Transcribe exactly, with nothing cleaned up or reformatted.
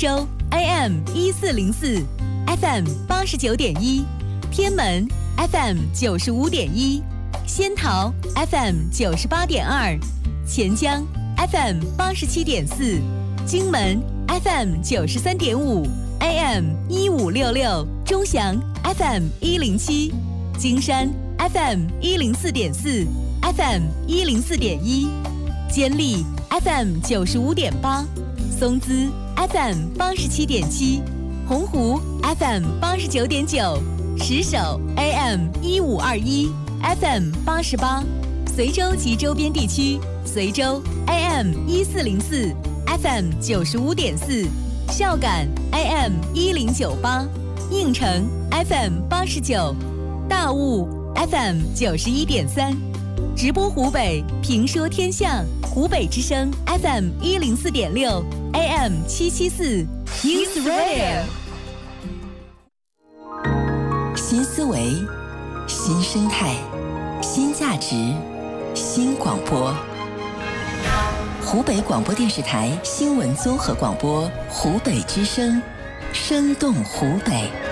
州 A M 一四零四 ，F M 八十九点一，天门 F M 九十五点一，仙桃 F M 九十八点二，钱江 F M 八十七点四，荆门 F M 九十三点五 ，A M 一五六六，钟祥 F M 一零七，金山 F M 一零四点四 ，F M 一零四点一，监利 F M 九十五点八，松滋 F M 八十七点七，洪湖 F M 八十九点九，石首 A M 一五二一 ，F M 八十八，随州及周边地区，随州 A M 一四零四 ，F M 九十五点四，孝感 A M 一零九八，应城 F M 八十九，大雾 F M 九十一点三，直播湖北，评说天下，湖北之声 F M 一零四点六 ，A M 七七四 ，News Radio。 新思维，新生态，新价值，新广播。湖北广播电视台新闻综合广播，湖北之声，生动湖北。